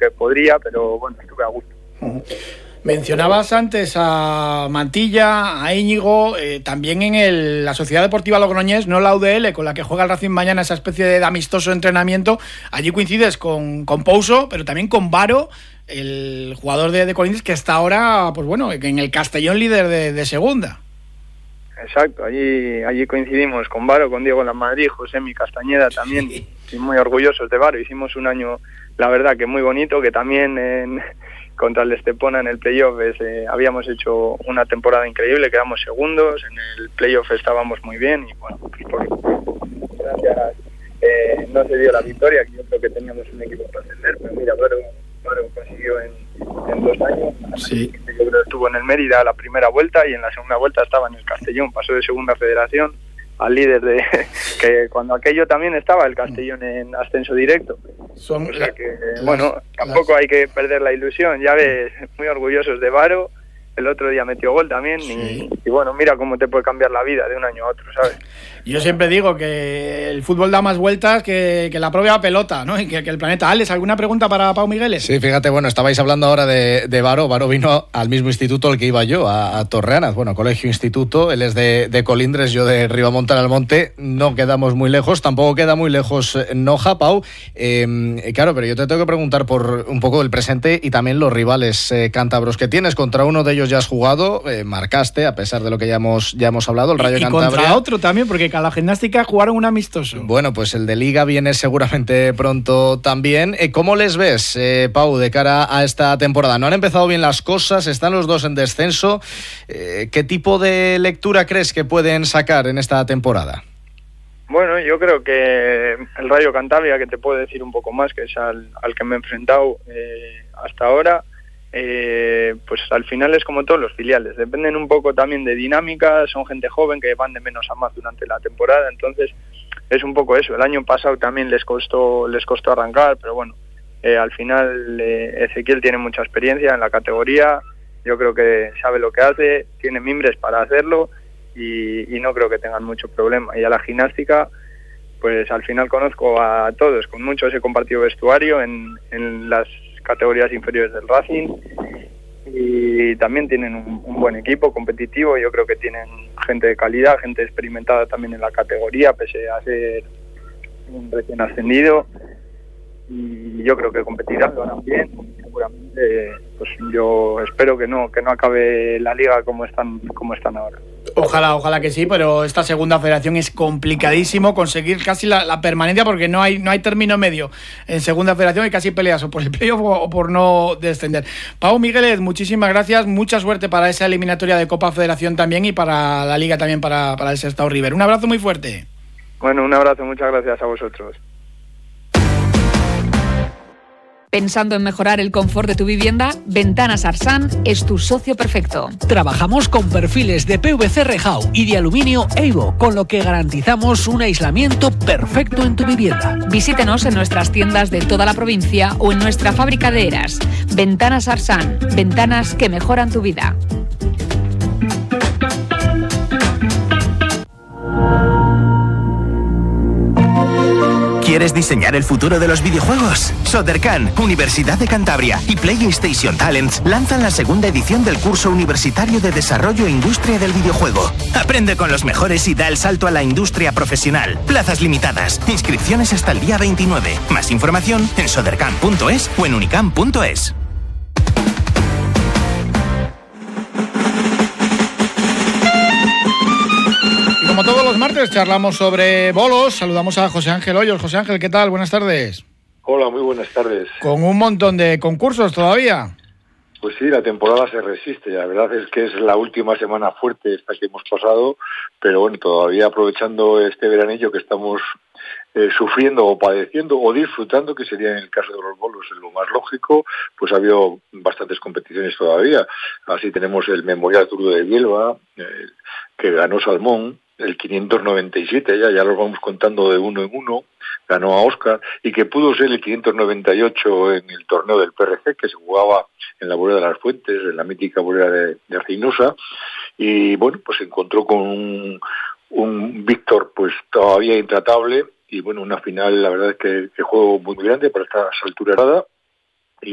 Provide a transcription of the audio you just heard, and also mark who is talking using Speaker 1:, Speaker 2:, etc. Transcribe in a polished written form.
Speaker 1: que podría, pero bueno, estuve a gusto.
Speaker 2: Mencionabas antes a Mantilla, a Íñigo, también en la Sociedad Deportiva Logroñés, no la UDL, con la que juega el Racing mañana, esa especie de amistoso entrenamiento. Allí coincides con Pouso, pero también con Varo, el jugador de Colindres, que está ahora, pues bueno, en el Castellón, líder de segunda.
Speaker 1: Exacto, allí coincidimos con Varo, con Diego Lamadrid, Josemi Castañeda también, sí. Y muy orgullosos de Varo. Hicimos un año, la verdad, que muy bonito, que también contra el Estepona en el playoff habíamos hecho una temporada increíble, quedamos segundos, en el playoff estábamos muy bien y bueno, gracias, no se dio la victoria, que yo creo que teníamos un equipo para ascender, pero mira, Varo consiguió en 2 años.
Speaker 2: Sí.
Speaker 1: Yo creo que estuvo en el Mérida la primera vuelta y en la segunda vuelta estaba en el Castellón, pasó de segunda federación al líder que cuando aquello también estaba el Castellón en ascenso directo. O sea que, bueno, tampoco hay que perder la ilusión, ya ves, muy orgullosos de Varo. El otro día metió gol también, sí. y bueno, mira cómo te puede cambiar la vida de un año a otro, ¿sabes?
Speaker 2: Yo siempre digo que el fútbol da más vueltas que la propia pelota, ¿no? Y que el planeta. Alex, ¿alguna pregunta para Pau Migueles?
Speaker 3: Sí, fíjate, bueno, estabais hablando ahora de Varo. Varo vino al mismo instituto al que iba yo, a Torreanas, bueno, colegio instituto. Él es de Colindres, yo de Ribamonte al Monte. No quedamos muy lejos, tampoco queda muy lejos Noja, Pau. Claro, pero yo te tengo que preguntar por un poco del presente y también los rivales cántabros que tienes. Contra uno de ellos ya has jugado, marcaste, a pesar de lo que ya hemos hablado, el Rayo Cantabria.
Speaker 2: Y contra otro también, porque a la Gimnástica jugaron un amistoso.
Speaker 3: Bueno, pues el de Liga viene seguramente pronto también. ¿Cómo les ves, Pau, de cara a esta temporada? No han empezado bien las cosas, están los dos en descenso. ¿Qué tipo de lectura crees que pueden sacar en esta temporada?
Speaker 1: Bueno, yo creo que el Rayo Cantabria, que te puedo decir un poco más, que es al que me he enfrentado hasta ahora, pues al final es como todos los filiales, dependen un poco también de dinámica, son gente joven que van de menos a más durante la temporada, entonces es un poco eso. El año pasado también les costó arrancar, pero bueno, al final Ezequiel tiene mucha experiencia en la categoría, yo creo que sabe lo que hace, tiene mimbres para hacerlo y no creo que tengan mucho problema. Y a la Gimnástica, pues al final conozco a todos, con muchos he compartido vestuario en las categorías inferiores del Racing y también tienen un buen equipo competitivo. Yo creo que tienen gente de calidad, gente experimentada también en la categoría, pese a ser un recién ascendido, y yo creo que competirán, lo harán bien. Seguramente, pues yo espero que no acabe la liga como están ahora.
Speaker 2: Ojalá que sí, pero esta segunda federación es complicadísimo conseguir casi la permanencia, porque no hay término medio en segunda federación y casi peleas o por el playoff o por no descender. Pau Migueles, muchísimas gracias, mucha suerte para esa eliminatoria de Copa Federación también y para la Liga también para el Sestao River. Un abrazo muy fuerte.
Speaker 1: Bueno, un abrazo, muchas gracias a vosotros.
Speaker 4: ¿Pensando en mejorar el confort de tu vivienda? Ventanas Arsan es tu socio perfecto.
Speaker 5: Trabajamos con perfiles de PVC Rejau y de aluminio Evo, con lo que garantizamos un aislamiento perfecto en tu vivienda.
Speaker 4: Visítenos en nuestras tiendas de toda la provincia o en nuestra fábrica de Eras. Ventanas Arsan, ventanas que mejoran tu vida.
Speaker 6: ¿Quieres diseñar el futuro de los videojuegos? Sodercan, Universidad de Cantabria y PlayStation Talents lanzan la segunda edición del curso universitario de Desarrollo e Industria del Videojuego. Aprende con los mejores y da el salto a la industria profesional. Plazas limitadas. Inscripciones hasta el día 29. Más información en sodercan.es o en unicam.es.
Speaker 2: Como todos los martes charlamos sobre bolos, saludamos a José Ángel Hoyos. José Ángel, ¿qué tal? Buenas tardes.
Speaker 7: Hola, muy buenas tardes.
Speaker 2: Con un montón de concursos todavía.
Speaker 7: Pues sí, la temporada se resiste. La verdad es que es la última semana fuerte esta que hemos pasado, pero bueno, todavía aprovechando este veranillo que estamos sufriendo o padeciendo o disfrutando, que sería en el caso de los bolos lo más lógico, pues ha habido bastantes competiciones todavía. Así tenemos el Memorial Tour de Bielva, que ganó Salmón, el 597, ya los vamos contando de uno en uno, ganó a Óscar, y que pudo ser el 598 en el torneo del PRC, que se jugaba en la Bolera de las Fuentes, en la mítica Bolera de Reynosa, y bueno, pues se encontró con un Víctor pues todavía intratable, y bueno, una final, la verdad es que juego muy grande para esta altura.